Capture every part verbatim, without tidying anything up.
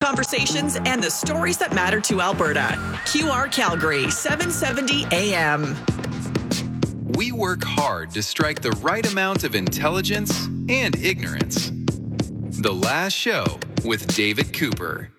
conversations, and the stories that matter to Alberta. Q R Calgary, seven seventy A M. We work hard to strike the right amount of intelligence and ignorance. The Last Show with David Cooper.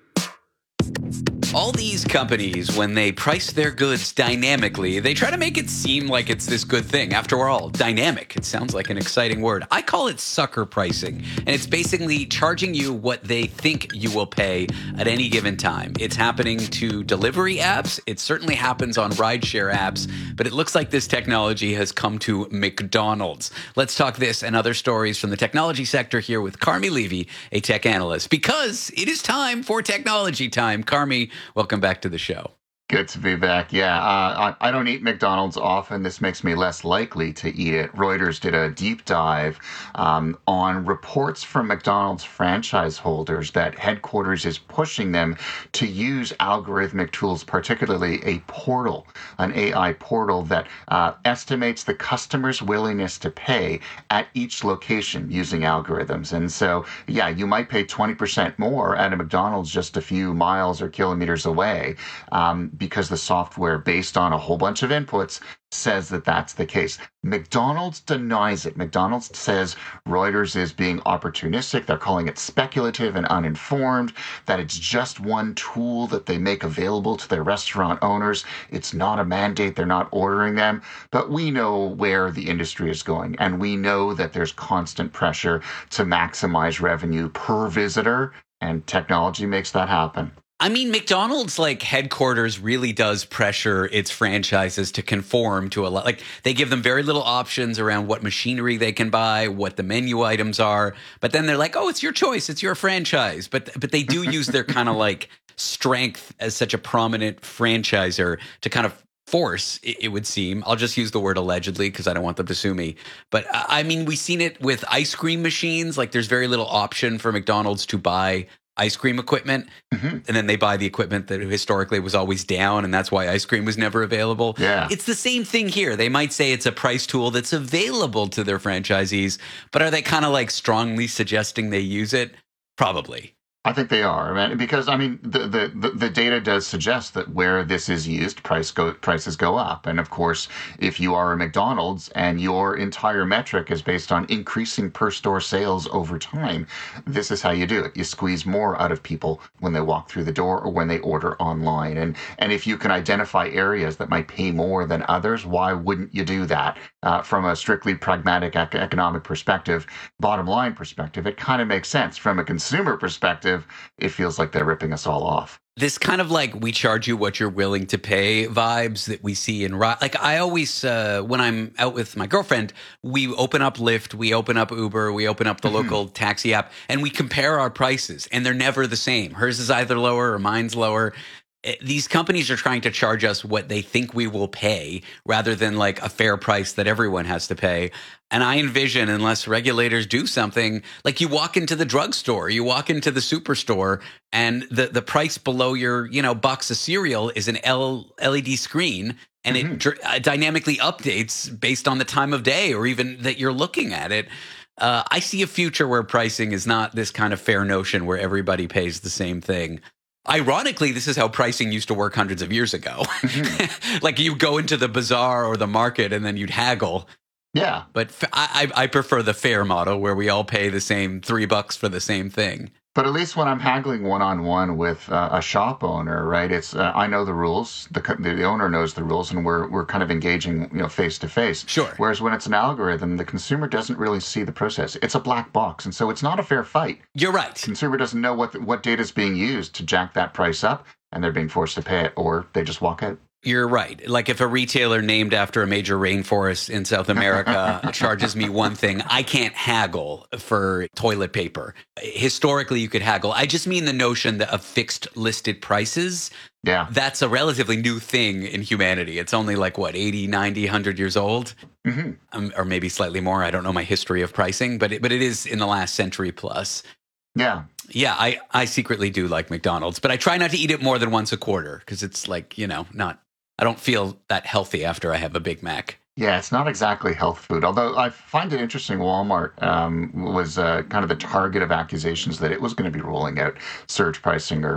All these companies, when they price their goods dynamically, they try to make it seem like it's this good thing. After all, dynamic, it sounds like an exciting word. I call it sucker pricing, and it's basically charging you what they think you will pay at any given time. It's happening to delivery apps. It certainly happens on rideshare apps, but it looks like this technology has come to McDonald's. Let's talk this and other stories from the technology sector here with Carmi Levy, a tech analyst, because it is time for technology time. Carmi, welcome back to the show. Good to be back. Yeah, uh, I, I don't eat McDonald's often. This makes me less likely to eat it. Reuters did a deep dive um, on reports from McDonald's franchise holders that headquarters is pushing them to use algorithmic tools, particularly a portal, an A I portal that uh, estimates the customer's willingness to pay at each location using algorithms. And so, yeah, you might pay twenty percent more at a McDonald's just a few miles or kilometers away. Um, because the software, based on a whole bunch of inputs, says that that's the case. McDonald's denies it. McDonald's says Reuters is being opportunistic. They're calling it speculative and uninformed, that it's just one tool that they make available to their restaurant owners. It's not a mandate. They're not ordering them. But we know where the industry is going, and we know that there's constant pressure to maximize revenue per visitor, and technology makes that happen. I mean, McDonald's like headquarters really does pressure its franchises to conform to a lot. Like they give them very little options around what machinery they can buy, what the menu items are. But then they're like, oh, it's your choice. It's your franchise. But but they do use their kind of like strength as such a prominent franchiser to kind of force, it would seem. I'll just use the word allegedly because I don't want them to sue me. But I mean, we've seen it with ice cream machines. Like there's very little option for McDonald's to buy ice cream equipment, mm-hmm. and then they buy the equipment that historically was always down, and that's why ice cream was never available. Yeah. It's the same thing here. They might say it's a price tool that's available to their franchisees, but are they kind of like strongly suggesting they use it? Probably. I think they are, man, because I mean the, the, the, the data does suggest that where this is used, price go, prices go up. And of course, if you are a McDonald's and your entire metric is based on increasing per store sales over time, this is how you do it. You squeeze more out of people when they walk through the door or when they order online. And and if you can identify areas that might pay more than others, why wouldn't you do that? Uh, from a strictly pragmatic ec- economic perspective, bottom line perspective, it kind of makes sense. From a consumer perspective, it feels like they're ripping us all off. This kind of like we charge you what you're willing to pay vibes that we see in like I always uh, when I'm out with my girlfriend, we open up Lyft, we open up Uber, we open up the mm-hmm. local taxi app, and we compare our prices, and they're never the same. Hers is either lower or mine's lower. These companies are trying to charge us what they think we will pay rather than like a fair price that everyone has to pay. And I envision, unless regulators do something, like you walk into the drugstore, you walk into the superstore, and the, the price below your, you know, box of cereal is an L- LED screen, and mm-hmm. it dr- dynamically updates based on the time of day or even that you're looking at it. Uh, I see a future where pricing is not this kind of fair notion where everybody pays the same thing. Ironically, this is how pricing used to work hundreds of years ago. Mm-hmm. Like you go into the bazaar or the market and then you'd haggle. Yeah. But f- I, I prefer the fair model where we all pay the same three bucks for the same thing. But at least when I'm haggling one-on-one with uh, a shop owner, right? It's uh, I know the rules. The, the owner knows the rules, and we're we're kind of engaging, you know, face to face. Sure. Whereas when it's an algorithm, the consumer doesn't really see the process. It's a black box, and so it's not a fair fight. You're right. The consumer doesn't know what what data is being used to jack that price up, and they're being forced to pay it, or they just walk out. You're right. Like if a retailer named after a major rainforest in South America charges me one thing, I can't haggle for toilet paper. Historically, you could haggle. I just mean the notion that of fixed listed prices. Yeah. That's a relatively new thing in humanity. It's only like, what, eighty, ninety, one hundred years old? Mm-hmm. Um, or maybe slightly more. I don't know my history of pricing, but it, but it is in the last century plus. Yeah. Yeah, I, I secretly do like McDonald's, but I try not to eat it more than once a quarter because it's like, you know, not... I don't feel that healthy after I have a Big Mac. Yeah, it's not exactly health food. Although I find it interesting, Walmart um, was uh, kind of the target of accusations that it was going to be rolling out surge pricing or